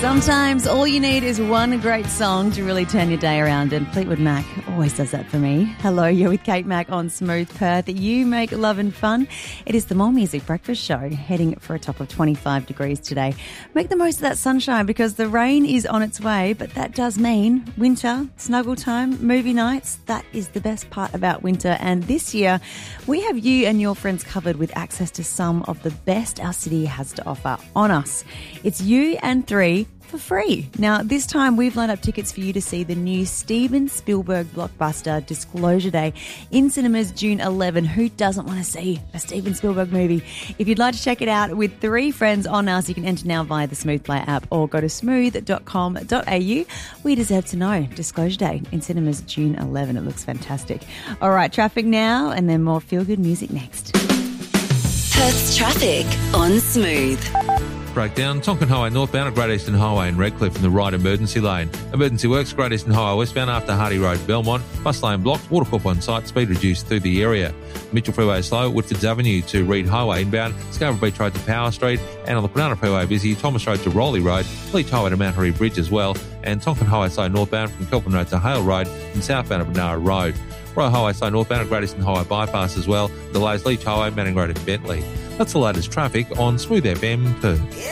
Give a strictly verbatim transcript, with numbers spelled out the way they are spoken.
Sometimes all you need is one great song to really turn your day around, and Fleetwood Mac always does that for me. Hello, you're with Kate Mac on Smooth Perth. You make love and fun. It is the More Music Breakfast Show, heading for a top of twenty-five degrees today. Make the most of that sunshine because the rain is on its way, but that does mean winter, snuggle time, movie nights. That is the best part about winter, and this year we have you and your friends covered with access to some of the best our city has to offer on us. It's you and three for free. Now, this time we've lined up tickets for you to see the new Steven Spielberg blockbuster Disclosure Day in cinemas June eleventh. Who doesn't want to see a Steven Spielberg movie? If you'd like to check it out with three friends on us, you can enter now via the Smooth Play app or go to smooth dot com dot a u. We deserve to know. Disclosure Day in cinemas June eleventh. It looks fantastic. All right, traffic now and then more feel-good music next. Perth's traffic on Smooth. Breakdown, Tonkin Highway northbound at Great Eastern Highway in Redcliffe in the right emergency lane. Emergency works, Great Eastern Highway westbound after Hardy Road, Belmont. Bus lane blocked, waterproof on site, speed reduced through the area. Mitchell Freeway is slow, Woodfords Avenue to Reed Highway inbound, Scarborough Beach Road to Power Street, and on the Banana Freeway busy, Thomas Road to Rowley Road, Leach Highway to Mount Harry Bridge as well, and Tonkin Highway side northbound from Kelvin Road to Hale Road and southbound at Banana Road. Royal Highway side northbound at Great Eastern Highway bypass as well, delays Leach Highway, Manning Road and Bentley. That's the latest traffic on Smooth F M Perth.